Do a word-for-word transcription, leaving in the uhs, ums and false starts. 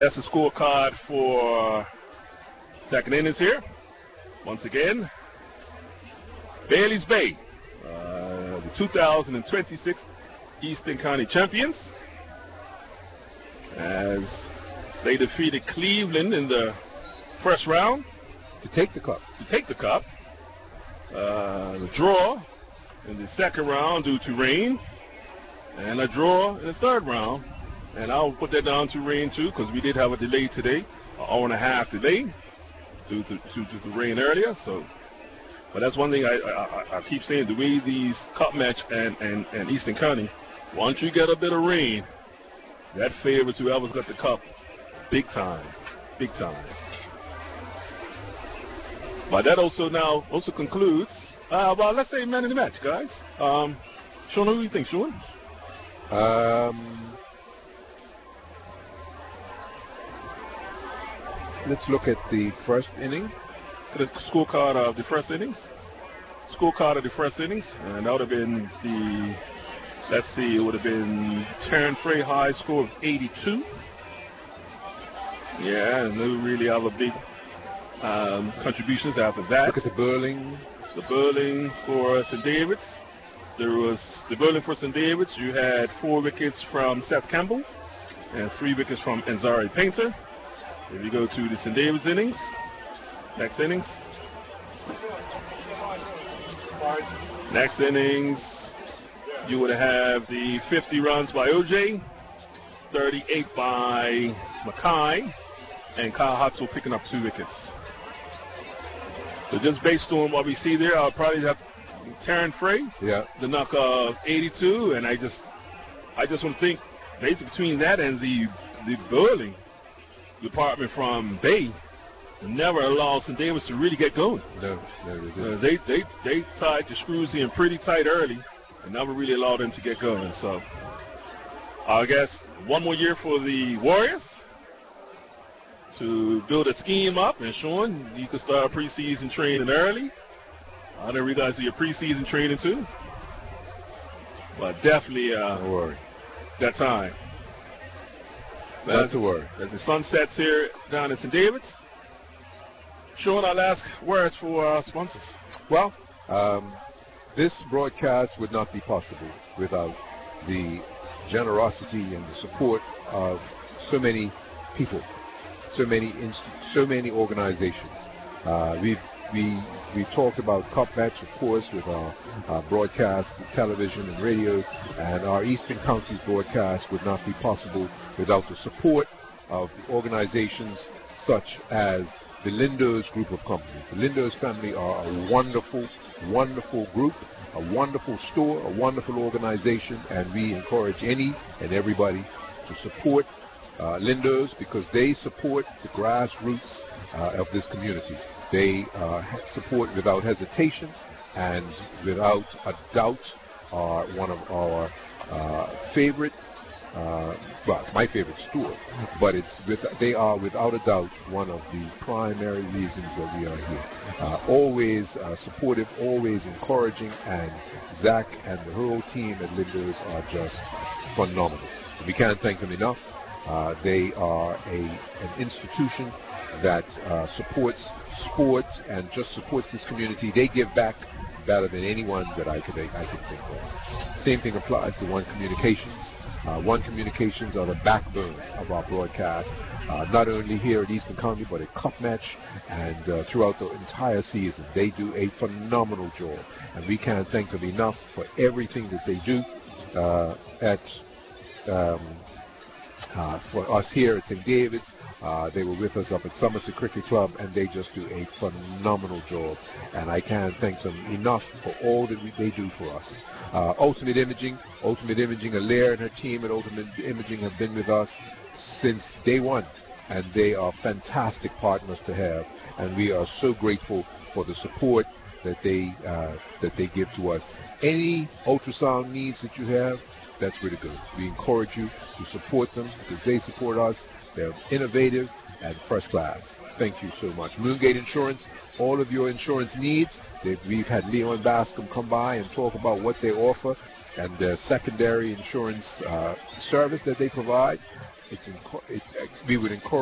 That's the scorecard for second innings here. Once again, Bailey's Bay, uh, the two thousand twenty-six Eastern County champions, as they defeated Cleveland in the first round to take the cup. To take the cup. Uh, the draw in the second round due to rain, and a draw in the third round. And I'll put that down to rain too, because we did have a delay today, an hour and a half delay due to, to, to the rain earlier. So, but that's one thing I, I, I keep saying, the way these cup match and, and, and Eastern County, once you get a bit of rain, that favors whoever's got the cup big time, big time. But that also now also concludes, uh, well, let's say man of the match, guys. Um, Sean, who do you think, Sean? Um... Let's look at the first inning. The scorecard of the first innings. Scorecard of the first innings. And that would have been the, let's see, it would have been Terran Frey high score of eighty-two. Yeah, and no really other big um, contributions after that. Look at the Burling. The Burling for Saint David's. There was the Burling for Saint David's. You had four wickets from Seth Campbell and three wickets from Enzari Painter. If you go to the Saint David's innings, next innings, next innings, you would have the fifty runs by O J, thirty-eight by Mackay, and Kyle Hutzel picking up two wickets. So just based on what we see there, I'll probably have Terran Frey, yeah, the knock of eighty-two, and I just, I just want to think, basically between that and the the Burling department from Bay, never allowed Saint David's to really get going. No, no, they didn't. Uh, they, they, they tied the screws in pretty tight early and never really allowed them to get going. So I guess one more year for the Warriors to build a scheme up. And Sean, you could start preseason training early. I know you guys do your preseason training too. But definitely uh, Don't worry. that time. Not to worry. As the sun sets here down in Saint David's. Sean, I'll ask words for our sponsors. Well, um, this broadcast would not be possible without the generosity and the support of so many people, so many inst- so many organizations. Uh, we've we we talked about Cup Match, of course, with our, our broadcast, television and radio, and our Eastern Counties broadcast would not be possible without the support of the organizations such as the Lindos group of companies. The Lindos family are a wonderful, wonderful group, a wonderful store, a wonderful organization, and we encourage any and everybody to support uh, Lindos because they support the grassroots uh, of this community. They uh, support without hesitation and without a doubt are one of our uh, favorite Uh, well, it's my favorite store, but it's with, they are without a doubt one of the primary reasons that we are here. Uh, always uh, supportive, always encouraging, and Zach and the whole team at Lindos are just phenomenal. We can't thank them enough. Uh, they are a an institution that uh, supports sports and just supports this community. They give back better than anyone that I could I can think of. Same thing applies to One Communications. Uh, One Communications are the backbone of our broadcast, uh, not only here at Eastern County, but at Cup Match and uh, throughout the entire season. They do a phenomenal job, and we can't thank them enough for everything that they do uh, at um, uh, for us here at Saint David's. Uh, they were with us up at Somerset Cricket Club, and they just do a phenomenal job, and I can't thank them enough for all that we, they do for us. Uh, Ultimate Imaging, Ultimate Imaging, Alaire and her team at Ultimate Imaging have been with us since day one, and they are fantastic partners to have, and we are so grateful for the support that they uh, that they give to us. Any ultrasound needs that you have, that's where to go. We encourage you to support them because they support us. They're innovative and first class. Thank you so much. Moongate Insurance, all of your insurance needs. They, we've had Leon Bascom come by and talk about what they offer and their secondary insurance uh, service that they provide. it's enco- it, uh, we would encourage